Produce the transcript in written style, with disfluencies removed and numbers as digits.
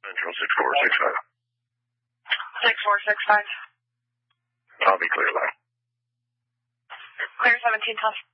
Central 6465. 6465. I'll be clear line. Clear 17 Tusk.